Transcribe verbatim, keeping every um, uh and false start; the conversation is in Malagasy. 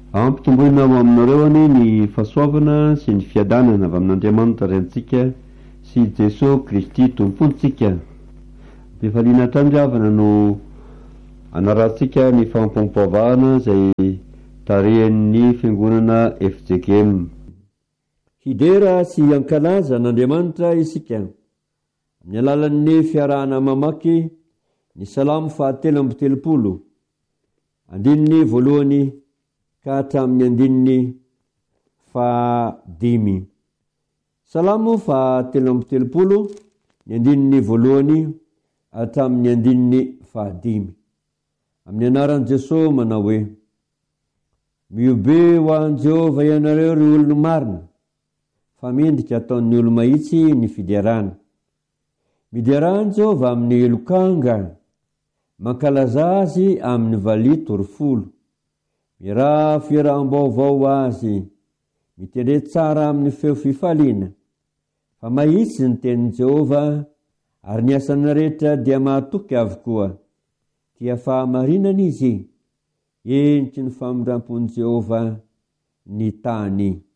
Ampitomboina aminareo any ny fahasoavana sy ny fiadanana avy amin'Andriamanitra rentsika sy Jesosy Kristy tompontsika. Mifaliana hatrandriavana no anarantsika ny fampompoavahana izay tarehan'ny fiangonana F J G M. Hidera sy ankalaza n'Andriamanitra isika amin'ny alalan'ny fiarahana mamaky ny salamo fahatelo amby telopolo andininy voalohany ka hatramin'ny andininy fahadimy. Salamo fahatelo amby telopolo ny andininy voalohany hatramin'ny andininy fahadimy. Amin'ny anaran'i Jesosy manao hoe: miobe ho an Jehova ianareo ry olono marina, fa mendrika ataon'ny olo mahitsy ny fidiarana. Midiarany Jehova amin'ny lokanga, mankalaza azy amin'ny valito ry folo. Miraha fiaraham-baovao azy, mitendre tsara amin'ny feo fifaliana. Fa mahitsy ny tenin'i Jehova, ary ny asany rehetra dia mahatoky avokoa. Tia fahamarinana izy, endriky ny famindrampon'i Jehova ny tany.